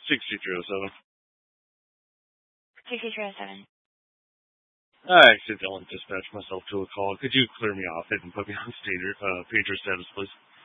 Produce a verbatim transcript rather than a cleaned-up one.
sixty-three oh seven. sixty-three oh seven. I accidentally dispatched myself to a call. Could you clear me off it and put me on stater, uh, pager status, please?